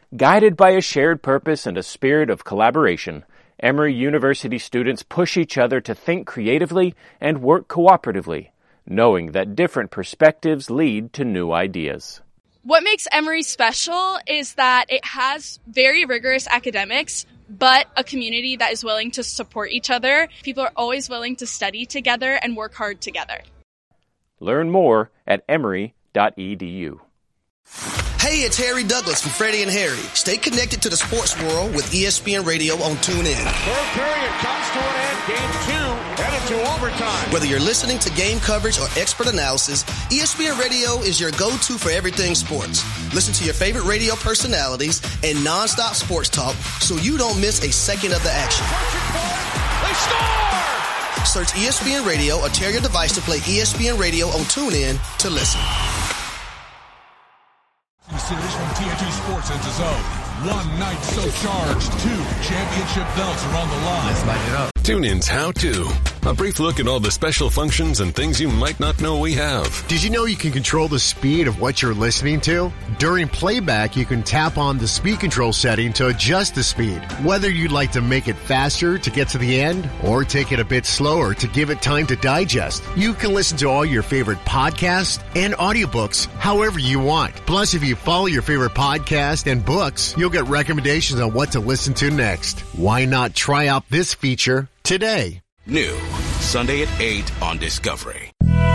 Guided by a shared purpose and a spirit of collaboration, Emory University students push each other to think creatively and work cooperatively, knowing that different perspectives lead to new ideas. What makes Emory special is that it has very rigorous academics, but a community that is willing to support each other. People are always willing to study together and work hard together. Learn more at emory.edu. Hey, it's Harry Douglas from Freddie and Harry. Stay connected to the sports world with ESPN Radio on TuneIn. Third period comes to an end. Game 2 headed to overtime. Whether you're listening to game coverage or expert analysis, ESPN Radio is your go-to for everything sports. Listen to your favorite radio personalities and nonstop sports talk so you don't miss a second of the action. They score! Search ESPN Radio or tear your device to play ESPN Radio on TuneIn to listen. Series from TNT Sports and DAZN. One night so charged, 2 championship belts are on the line. Let's light it up. TuneIn's How To. A brief look at all the special functions and things you might not know we have. Did you know you can control the speed of what you're listening to? During playback, you can tap on the speed control setting to adjust the speed. Whether you'd like to make it faster to get to the end or take it a bit slower to give it time to digest, you can listen to all your favorite podcasts and audiobooks however you want. Plus, if you follow your favorite podcast and books, you'll get recommendations on what to listen to next. Why not try out this feature today? New, Sunday at 8 on Discovery.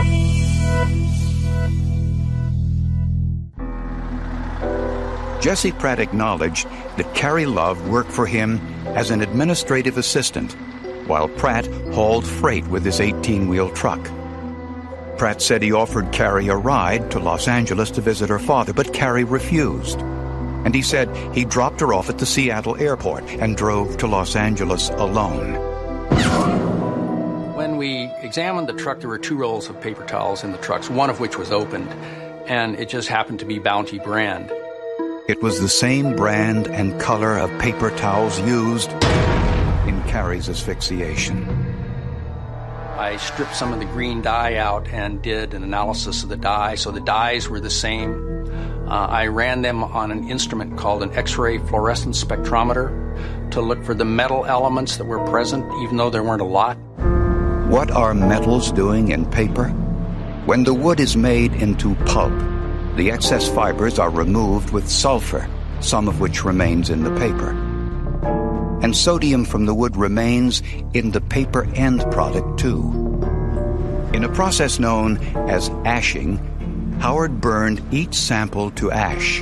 Jesse Pratt acknowledged that Carrie Love worked for him as an administrative assistant, while Pratt hauled freight with his 18-wheel truck. Pratt said he offered Carrie a ride to Los Angeles to visit her father, but Carrie refused. And he said he dropped her off at the Seattle airport and drove to Los Angeles alone. When we examined the truck, there were 2 rolls of paper towels in the trucks, one of which was opened, and it just happened to be Bounty brand. It was the same brand and color of paper towels used in Carrie's asphyxiation. I stripped some of the green dye out and did an analysis of the dye, so the dyes were the same. I ran them on an instrument called an X-ray fluorescence spectrometer to look for the metal elements that were present, even though there weren't a lot. What are metals doing in paper? When the wood is made into pulp, the excess fibers are removed with sulfur, some of which remains in the paper. And sodium from the wood remains in the paper end product too. In a process known as ashing, Howard burned each sample to ash.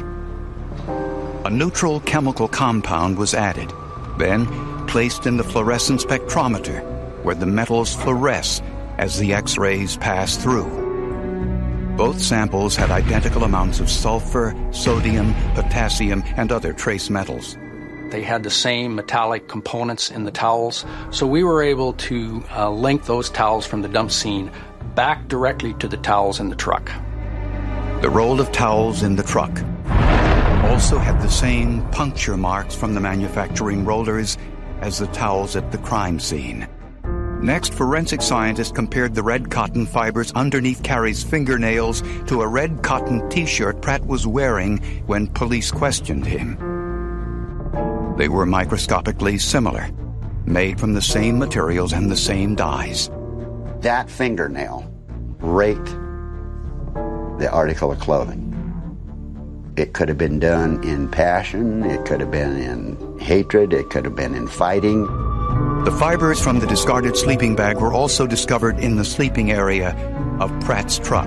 A neutral chemical compound was added, then placed in the fluorescence spectrometer, where the metals fluoresce as the X-rays pass through. Both samples had identical amounts of sulfur, sodium, potassium, and other trace metals. They had the same metallic components in the towels, so we were able to link those towels from the dump scene back directly to the towels in the truck. The roll of towels in the truck also had the same puncture marks from the manufacturing rollers as the towels at the crime scene. Next, forensic scientists compared the red cotton fibers underneath Carrie's fingernails to a red cotton T-shirt Pratt was wearing when police questioned him. They were microscopically similar, made from the same materials and the same dyes. That fingernail raked the article of clothing. It could have been done in passion, it could have been in hatred, it could have been in fighting. The fibers from the discarded sleeping bag were also discovered in the sleeping area of Pratt's truck.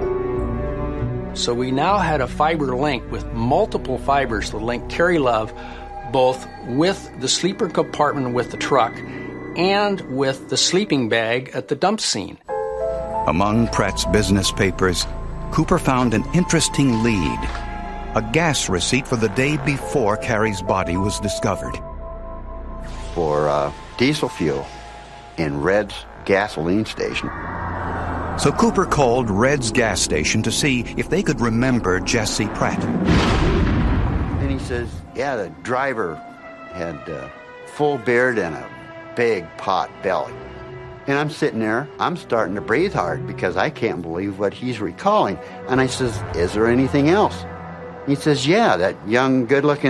So we now had a fiber link with multiple fibers that linked Carrie Love both with the sleeper compartment with the truck and with the sleeping bag at the dump scene. Among Pratt's business papers, Cooper found an interesting lead, a gas receipt for the day before Carrie's body was discovered. For diesel fuel in Red's gasoline station. So Cooper called Red's gas station to see if they could remember Jesse Pratt. And he says, yeah, the driver had full beard and a big pot belly. And I'm sitting there, I'm starting to breathe hard because I can't believe what he's recalling. And I says, is there anything else? He says, yeah, that young, good-looking